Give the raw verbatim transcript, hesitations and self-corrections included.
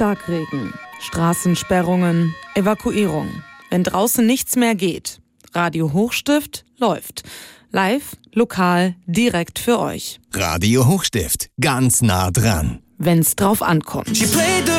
Starkregen, Straßensperrungen, Evakuierung. Wenn draußen nichts mehr geht, Radio Hochstift läuft. Live, lokal, direkt für euch. Radio Hochstift, ganz nah dran. Wenn's drauf ankommt. She played the